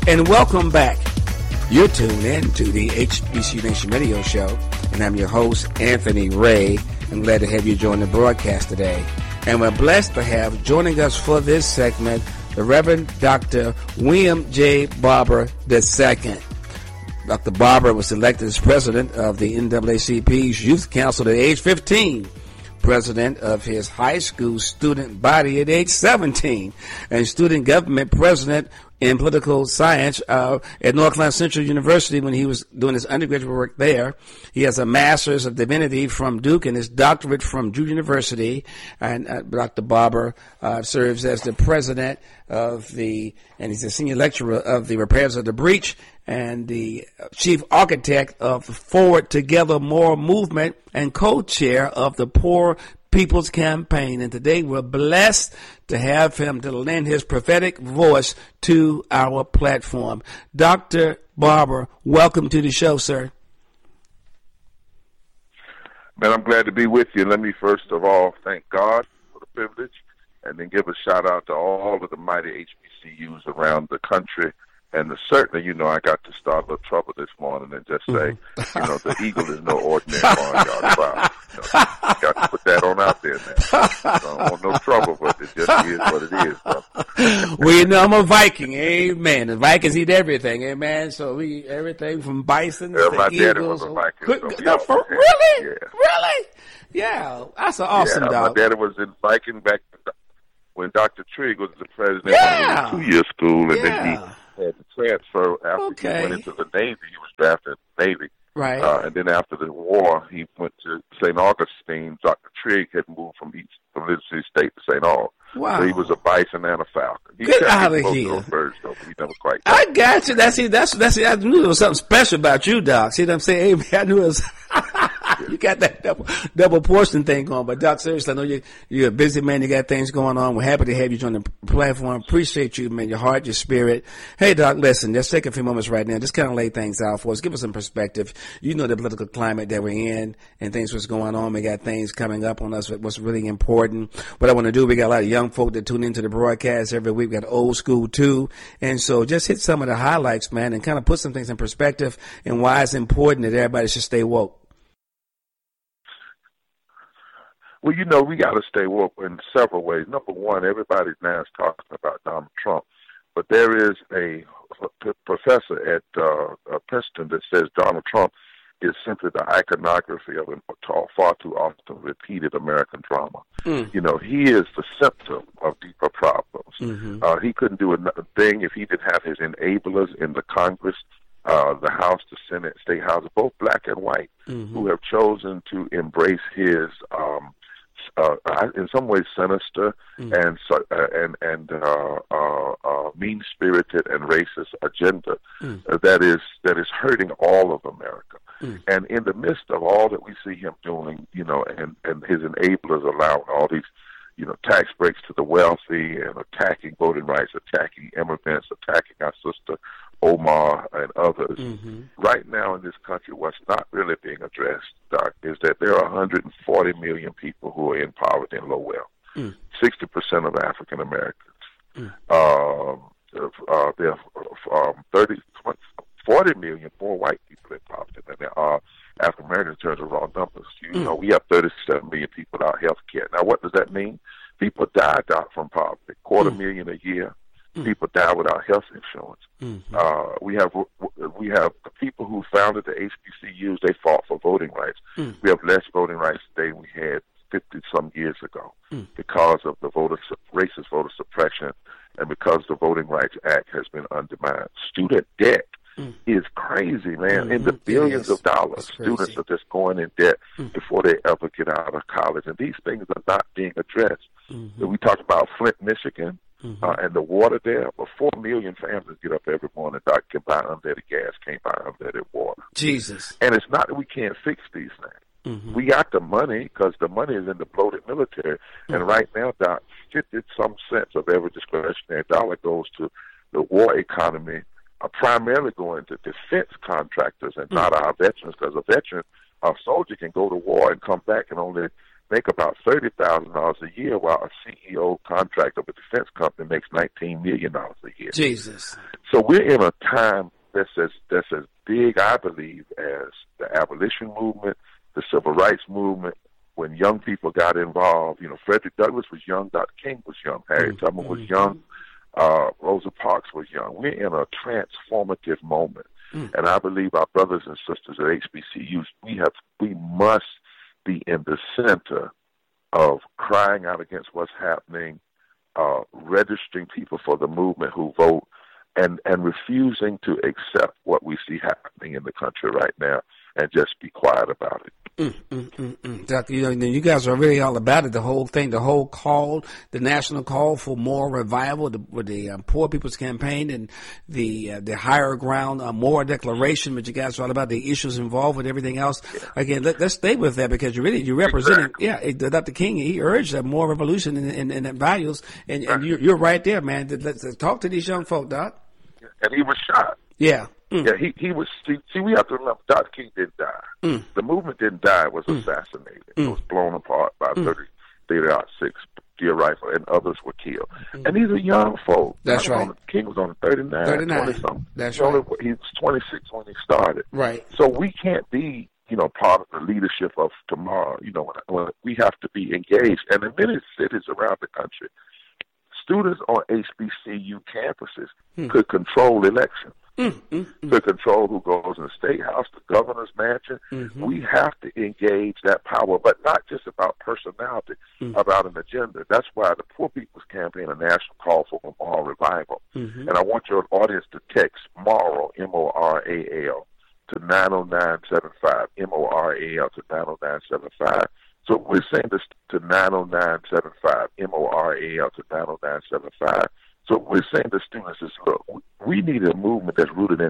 and welcome back. You're tuned in to the HBCU Nation Radio Show, and I'm your host, Anthony Ray. I'm glad to have you join the broadcast today. And we're blessed to have joining us for this segment the Reverend Dr. William J. Barber II. Dr. Barber was elected as president of the NAACP's Youth Council at age 15. President of his high school student body at age 17, and student government president in political science at North Carolina Central University when he was doing his undergraduate work there. He has a master's of divinity from Duke and his doctorate from Duke University. And Dr. Barber serves as the president of and he's a senior lecturer of the Repairs of the Breach and the chief architect of the Forward Together Moral Movement and co-chair of the Poor People's Campaign. And today we're blessed to have him to lend his prophetic voice to our platform. Dr. Barber, welcome to the show, sir. Man, I'm glad to be with you. Let me first of all thank God for the privilege and then give a shout out to all of the mighty HBCUs around the country. And certainly, I got to start a little trouble this morning and just say, the eagle is no ordinary barnyard fowl. Got to put that on out there now. I don't want no trouble, but it just is what it is, bro. Well, I'm a Viking, amen. The Vikings eat everything, amen. So we eat everything from bison to my eagles. Daddy was a Viking. Really? Yeah. Really? Yeah, that's an awesome dog. My daddy was in Viking back when Dr. Trigg was the president of the 2-year school, and then he had to transfer after he went into the Navy. He was drafted in the Navy. Right. And then after the war, he went to St. Augustine. Dr. Trigg had moved from Mississippi State to St. Aug. Wow. So he was a bison and a falcon. Get out of here. Birds, though, but he never quite I got you. That's I knew there was something special about you, Doc. See what I'm saying? Hey, I knew it was you got that double portion thing going. But Doc, seriously, I know you're a busy man. You got things going on. We're happy to have you join the platform. Appreciate you, man. Your heart, your spirit. Hey, Doc, listen. Let's take a few moments right now. Just kind of lay things out for us. Give us some perspective. You know the political climate that we're in and things what's going on. We got things coming up on us. What's really important. What I want to do, we got a lot of young folk that tune into the broadcast every week. We got old school too. And so just hit some of the highlights, man, and kind of put some things in perspective and why it's important that everybody should stay woke. Well, we got to stay woke in several ways. Number one, everybody now is talking about Donald Trump, but there is a professor at Princeton that says Donald Trump is simply the iconography of a far too often repeated American drama. He is the symptom of deeper problems. Mm-hmm. He couldn't do another thing if he didn't have his enablers in the Congress, the House, the Senate, State House, both black and white, mm-hmm. who have chosen to embrace his in some ways sinister and mean-spirited and racist agenda that is hurting all of America. And in the midst of all that we see him doing, and his enablers allowing all these, tax breaks to the wealthy and attacking voting rights, attacking immigrants, attacking our sister Omar and others. Mm-hmm. Right now in this country, what's not really being addressed, Doc, is that there are 140 million people who are in poverty and low wealth. 60% of African Americans. There are 40 million more white people in poverty than there are African Americans in terms of raw numbers. We have 37 million people without health care. Now, what does that mean? People die from poverty, 250,000 a year. People die without health insurance. Mm-hmm. We have people who founded the HBCUs. They fought for voting rights. We have less voting rights today than we had 50-some years ago because of the racist voter suppression and because the Voting Rights Act has been undermined. Student debt is crazy, man. In the billions of dollars, students are just going in debt before they ever get out of college, and these things are not being addressed. We talked about Flint, Michigan. And the water there, but 4 million families get up every morning, Doc, can buy unleaded gas, can't buy unleaded water. Jesus. And it's not that we can't fix these things. Mm-hmm. We got the money because the money is in the bloated military. And right now, Doc, 50-some cents of every discretionary dollar goes to the war economy, primarily going to defense contractors and not our veterans, because a veteran, a soldier can go to war and come back and only make about $30,000 a year, while a CEO contractor of a defense company makes $19 million a year. Jesus. So we're in a time that's as big, I believe, as the abolition movement, the civil rights movement. When young people got involved, Frederick Douglass was young, Dr. King was young, Harriet Tubman was young, Rosa Parks was young. We're in a transformative moment, and I believe our brothers and sisters at HBCUs, we must be in the center of crying out against what's happening, registering people for the movement who vote, and refusing to accept what we see happening in the country right now and just be quiet about it. Doctor, you guys are really all about it, the whole thing, the whole call, the national call for more revival, with the Poor People's Campaign and the Higher Ground, more declaration, but you guys are all about the issues involved with everything else. Again, let's stay with that, because you're representing, Dr. King, he urged that more revolution in values, and you're right there, man. Let's talk to these young folk, Doc. And he was shot. Yeah. Yeah, he was. See, we have to remember, Dr. King didn't die. The movement didn't die; it was assassinated. It was blown apart by 30-06 Deer Rifle, and others were killed. And these are young folk. That's right. King was on 39. 20-something. That's right. He was 26 when he started. Right. So we can't be, part of the leadership of tomorrow. When we have to be engaged. And in many cities around the country, students on HBCU campuses could control elections. To control who goes in the State House, the governor's mansion. We have to engage that power, but not just about personality, about an agenda. That's why the Poor People's Campaign, a national call for moral revival. And I want your audience to text moral, MORAL, to 90975, MORAL to 90975. So we're saying this to 90975, MORAL to 90975. So we're saying to students is, look, we need a movement that's rooted in